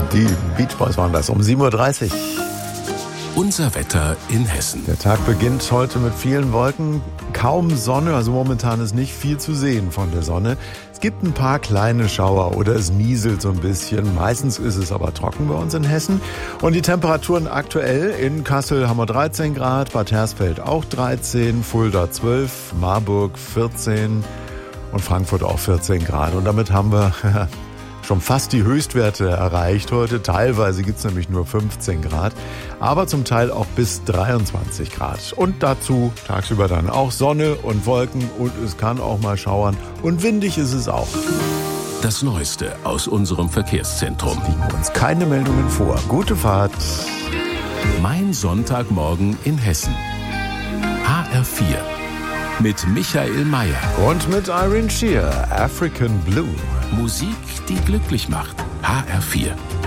Die Beach Boys waren das um 7.30 Uhr. Unser Wetter in Hessen. Der Tag beginnt heute mit vielen Wolken, kaum Sonne, also momentan ist nicht viel zu sehen von der Sonne. Es gibt ein paar kleine Schauer oder es nieselt so ein bisschen. Meistens ist es aber trocken bei uns in Hessen. Und die Temperaturen aktuell: in Kassel haben wir 13 Grad, Bad Hersfeld auch 13, Fulda 12, Marburg 14 und Frankfurt auch 14 Grad. Und damit haben wir schon fast die Höchstwerte erreicht heute. Teilweise gibt es nämlich nur 15 Grad, aber zum Teil auch bis 23 Grad. Und dazu tagsüber dann auch Sonne und Wolken und es kann auch mal schauern und windig ist es auch. Das Neueste aus unserem Verkehrszentrum. Liegen uns keine Meldungen vor. Gute Fahrt. Mein Sonntagmorgen in Hessen. HR4 mit Michael Mayer. Und mit Irene Shear, African Blue. Musik, die glücklich macht. HR4.